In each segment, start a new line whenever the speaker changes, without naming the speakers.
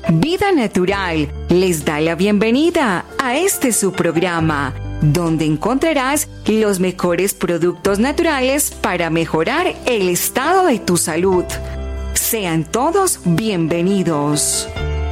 Vida Natural les da la bienvenida a este su programa, donde encontrarás los mejores productos naturales para mejorar el estado de tu salud. Sean todos bienvenidos.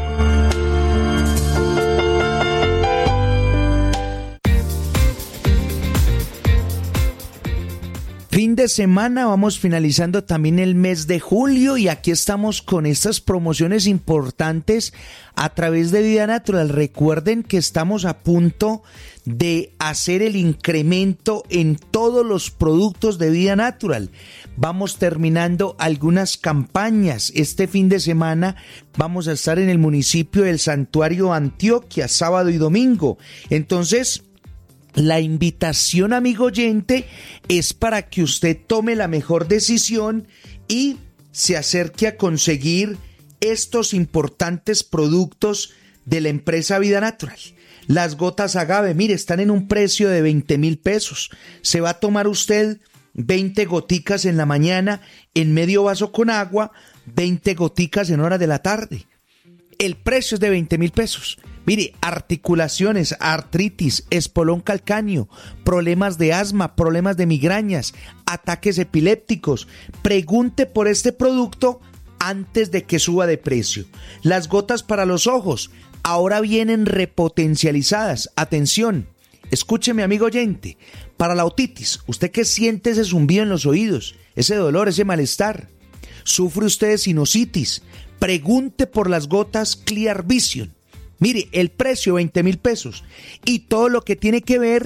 Fin de semana, vamos finalizando también el mes de julio y aquí estamos con estas promociones importantes a través de Vida Natural. Recuerden que estamos a punto de hacer el incremento en todos los productos de Vida Natural. Vamos terminando algunas campañas. Este fin de semana vamos a estar en el municipio del Santuario Antioquia, sábado y domingo. Entonces, la invitación, amigo oyente, es para que usted tome la mejor decisión y se acerque a conseguir estos importantes productos de la empresa Vida Natural. Las gotas agave, mire, están en un precio de 20,000 pesos. Se va a tomar usted 20 goticas en la mañana en medio vaso con agua, 20 goticas en hora de la tarde. El precio es de 20,000 pesos. Mire, articulaciones, artritis, espolón calcáneo, problemas de asma, problemas de migrañas, ataques epilépticos. Pregunte por este producto antes de que suba de precio. Las gotas para los ojos ahora vienen repotencializadas. Atención, escúcheme, amigo oyente. Para la otitis, usted que siente ese zumbido en los oídos, ese dolor, ese malestar. ¿Sufre usted de sinusitis? Pregunte por las gotas Clear Vision. Mire, el precio 20,000 pesos y todo lo que tiene que ver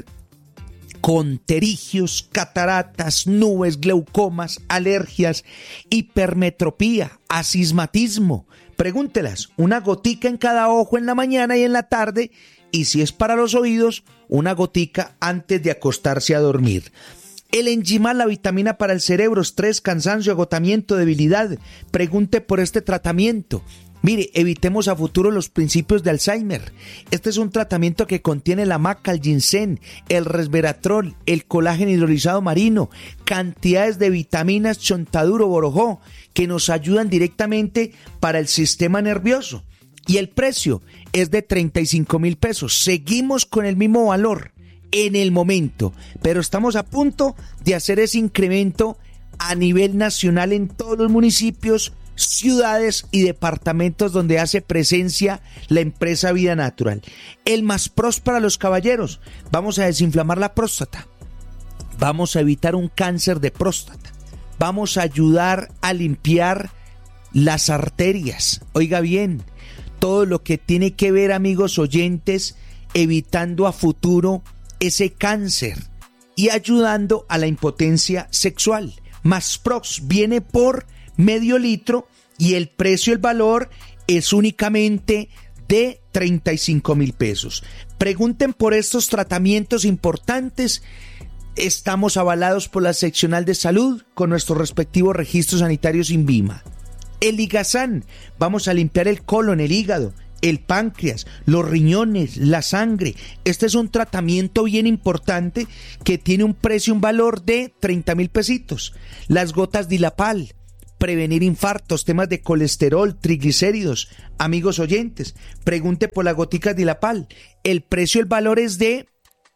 con pterigios, cataratas, nubes, glaucomas, alergias, hipermetropía, astigmatismo. Pregúntelas, una gotica en cada ojo en la mañana y en la tarde, y si es para los oídos, una gotica antes de acostarse a dormir. El Enzimal, la vitamina para el cerebro, estrés, cansancio, agotamiento, debilidad. Pregunte por este tratamiento. Mire, evitemos a futuro los principios de Alzheimer. Este es un tratamiento que contiene la maca, el ginseng, el resveratrol, el colágeno hidrolizado marino, cantidades de vitaminas chontaduro, borojó, que nos ayudan directamente para el sistema nervioso. Y el precio es de 35,000 pesos. Seguimos con el mismo valor en el momento, pero estamos a punto de hacer ese incremento a nivel nacional en todos los municipios, ciudades y departamentos donde hace presencia la empresa Vida Natural. El Más Pros para los caballeros. Vamos a desinflamar la próstata. Vamos a evitar un cáncer de próstata. Vamos a ayudar a limpiar las arterias. Oiga bien, todo lo que tiene que ver, amigos oyentes, evitando a futuro ese cáncer y ayudando a la impotencia sexual. Más Pros viene por medio litro y el precio, el valor es únicamente de 35,000 pesos. Pregunten por estos tratamientos importantes. Estamos avalados por la seccional de salud con nuestros respectivos registros sanitarios INVIMA. El Ligazán, vamos a limpiar el colon, el hígado, el páncreas, los riñones, la sangre. Este es un tratamiento bien importante que tiene un precio, un valor de 30,000 pesitos. Las gotas Dilapal, prevenir infartos, temas de colesterol, triglicéridos. Amigos oyentes, pregunte por las goticas Dilapal. El precio, el valor es de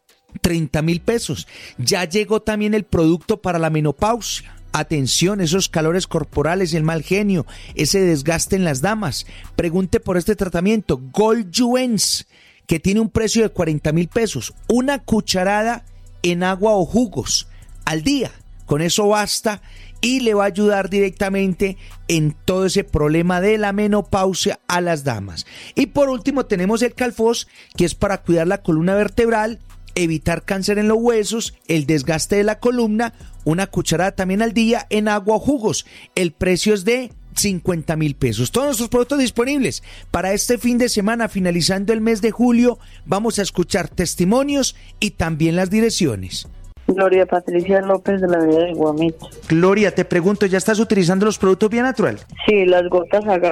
30,000 pesos. Ya llegó también el producto para la menopausia. Atención, esos calores corporales, el mal genio, ese desgaste en las damas. Pregunte por este tratamiento, Gold Juens, que tiene un precio de 40,000 pesos. Una cucharada en agua o jugos al día. Con eso basta y le va a ayudar directamente en todo ese problema de la menopausia a las damas. Y por último tenemos el Calfos, que es para cuidar la columna vertebral, evitar cáncer en los huesos, el desgaste de la columna. Una cucharada también al día en agua o jugos. El precio es de 50,000 pesos. Todos nuestros productos disponibles para este fin de semana, finalizando el mes de julio. Vamos a escuchar testimonios y también las direcciones.
Gloria Patricia López, de la vida de Guamita.
Gloria, te pregunto, ¿ya estás utilizando los productos Vida Natural?
Sí, las gotas agave.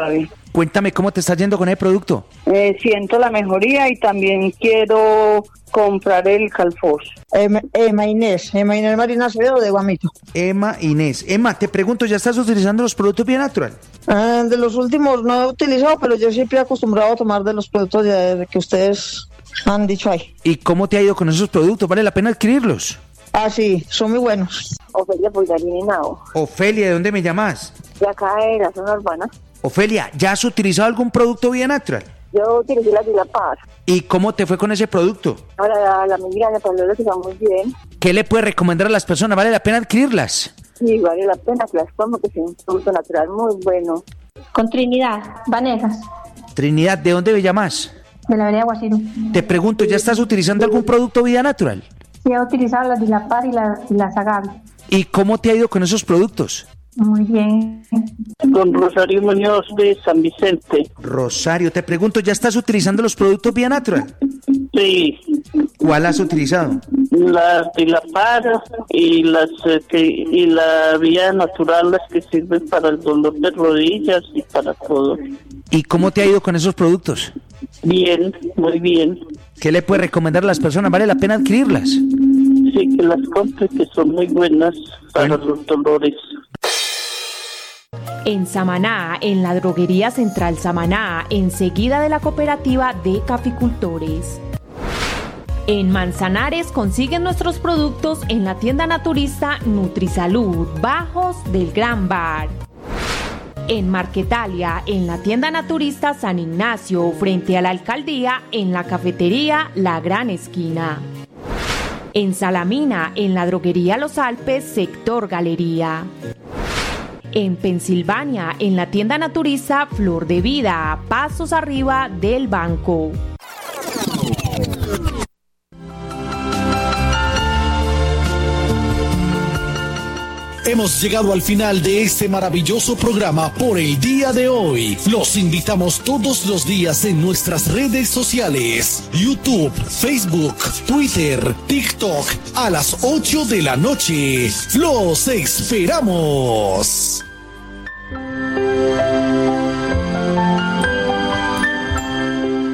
Cuéntame cómo te está yendo con el producto.
Siento la mejoría y también quiero comprar el Calfos.
Emma Inés Marina Acevedo de Guamito.
Emma Inés. Emma, te pregunto, ¿ya estás utilizando los productos Vía Natural?
De los últimos no he utilizado, pero yo siempre he acostumbrado a tomar de los productos que ustedes han dicho ahí.
¿Y cómo te ha ido con esos productos? ¿Vale la pena adquirirlos?
Ah, sí, son muy buenos.
Ofelia Pulgarín Henao.
Ofelia, ¿de dónde me llamas?
De acá de la zona urbana.
Ofelia, ¿ya has utilizado algún producto Vía Natural?
Yo utilicé la Dilapar.
¿Y cómo te fue con ese producto?
Ahora la migraña, para lo que está muy bien.
¿Qué le puedes recomendar a las personas? ¿Vale la pena adquirirlas?
Sí, vale la pena que las tomen, que es un producto natural muy bueno.
Con Trinidad, Vanegas,
Trinidad, ¿de dónde me llamas?
de la vereda Guasiro.
Te pregunto, ¿ya estás utilizando algún producto Vía Natural?
Sí, he utilizado la Dilapar y la Sagavi.
¿Y cómo te ha ido con esos productos?
Muy bien.
Con Rosario Muñoz de San Vicente.
Rosario, te pregunto, ¿ya estás utilizando los productos Vía Natural?
Sí,
¿Cuál has utilizado?
la Dilapar y la Vía Natural, las que sirven para el dolor de rodillas y para todo.
¿Y cómo te ha ido con esos productos?
Bien, muy bien.
¿Qué le puedes recomendar a las personas? ¿Vale la pena adquirirlas?
Sí, que las compre, que son muy buenas para los dolores.
En Samaná, en la droguería Central Samaná, enseguida de la cooperativa de caficultores. En Manzanares consiguen nuestros productos en la tienda naturista Nutrisalud, Bajos del Gran Bar. En Marquetalia, en la tienda naturista San Ignacio, frente a la alcaldía, en la cafetería La Gran Esquina. En Salamina, en la droguería Los Alpes, sector Galería. En Pensilvania, en la tienda naturista Flor de Vida, pasos arriba del banco.
Hemos llegado al final de este maravilloso programa por el día de hoy. Los invitamos todos los días en nuestras redes sociales: YouTube, Facebook, Twitter, TikTok, a las 8 de la noche. ¡Los esperamos!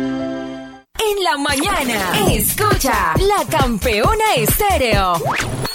En la mañana, escucha La Campeona Estéreo.